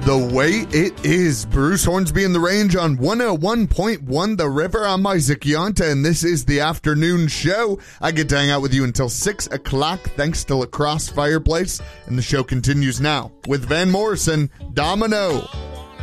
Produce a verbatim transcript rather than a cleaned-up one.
The way it is. Bruce Hornsby in the Range on one oh one point one The River. I'm Isaac Yonta, and this is the afternoon show. I get to hang out with you until six o'clock, thanks to Lacrosse Fireplace, and the show continues now with Van Morrison, Domino.